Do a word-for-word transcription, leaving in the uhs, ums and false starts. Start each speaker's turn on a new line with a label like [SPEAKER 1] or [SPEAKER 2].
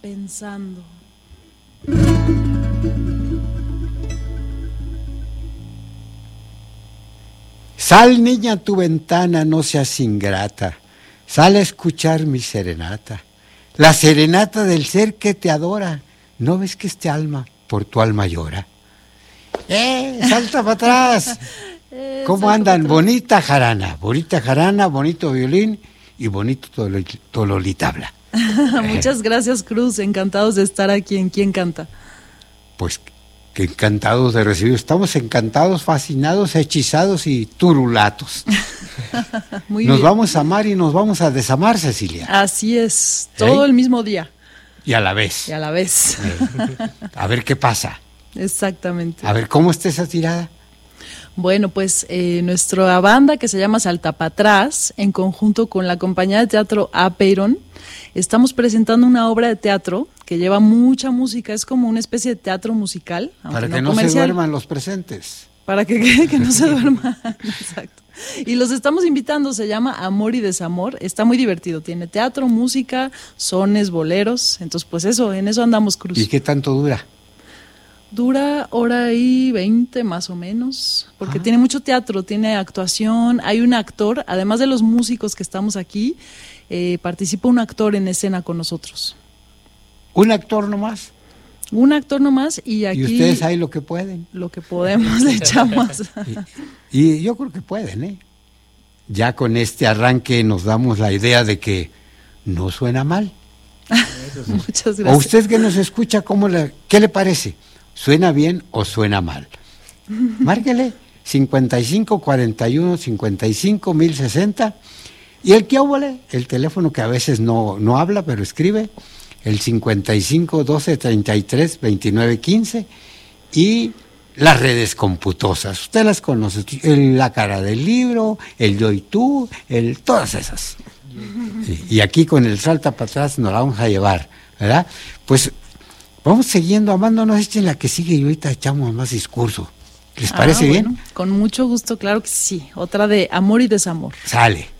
[SPEAKER 1] pensando.
[SPEAKER 2] Sal, niña, a tu ventana, no seas ingrata. Sal a escuchar mi serenata. La serenata del ser que te adora. ¿No ves que este alma por tu alma llora? ¡Eh! ¡Salta para atrás!
[SPEAKER 1] Eh,
[SPEAKER 2] ¿Cómo andan? Bonita jarana, bonita jarana, bonito violín y bonito tolo- tololitabla.
[SPEAKER 1] Muchas gracias, Cruz. Encantados de estar aquí en ¿Quién canta?
[SPEAKER 2] Pues que encantados de recibir. Estamos encantados, fascinados, hechizados y turulatos.
[SPEAKER 1] Muy
[SPEAKER 2] Nos
[SPEAKER 1] bien.
[SPEAKER 2] vamos a amar y nos vamos a desamar, Cecilia.
[SPEAKER 1] Así es, todo
[SPEAKER 2] ¿Eh?
[SPEAKER 1] el mismo día
[SPEAKER 2] Y a la vez.
[SPEAKER 1] y a la vez.
[SPEAKER 2] Eh, A ver qué pasa.
[SPEAKER 1] Exactamente.
[SPEAKER 2] A ver cómo está esa tirada.
[SPEAKER 1] Bueno, pues eh, nuestra banda que se llama Salta Pa' Atrás, en conjunto con la compañía de teatro Apeiron, estamos presentando una obra de teatro que lleva mucha música, es como una especie de teatro musical, aunque
[SPEAKER 2] Para que no se
[SPEAKER 1] comercial,
[SPEAKER 2] duerman los presentes.
[SPEAKER 1] para que, que, que no se duerman. Exacto. Y los estamos invitando, se llama Amor y Desamor, está muy divertido, tiene teatro, música, sones, boleros, entonces pues eso, en eso andamos, Cruz.
[SPEAKER 2] ¿Y qué tanto dura?
[SPEAKER 1] Dura hora y veinte más o menos, porque
[SPEAKER 2] Ah.
[SPEAKER 1] tiene mucho teatro, tiene actuación, hay un actor, además de los músicos que estamos aquí, eh, participa un actor en escena con nosotros.
[SPEAKER 2] ¿Un actor nomás?
[SPEAKER 1] Un actor nomás y aquí
[SPEAKER 2] Y ustedes ahí lo que pueden.
[SPEAKER 1] lo que podemos le echamos.
[SPEAKER 2] Y, y yo creo que pueden, ¿eh? Ya con este arranque nos damos la idea de que no suena mal.
[SPEAKER 1] Muchas
[SPEAKER 2] O
[SPEAKER 1] gracias.
[SPEAKER 2] usted que nos escucha, ¿cómo le, ¿qué le parece? ¿Suena bien o suena mal? Márquele cincuenta y cinco cuarenta y uno cincuenta y cinco mil sesenta y el que óvole, el teléfono que a veces no, no habla pero escribe, el cincuenta y cinco doce treinta y tres veintinueve quince y las redes computosas. Usted las conoce, el, la cara del libro, el yo y tú, el, todas esas. Y, y aquí con el Salta para atrás nos la vamos a llevar, ¿verdad? Pues vamos siguiendo, amándonos, echen la que sigue y ahorita echamos más discurso. ¿Les parece
[SPEAKER 1] Ah,
[SPEAKER 2] bien?
[SPEAKER 1] bueno, con mucho gusto, claro que sí. Otra de Amor y Desamor.
[SPEAKER 2] Sale.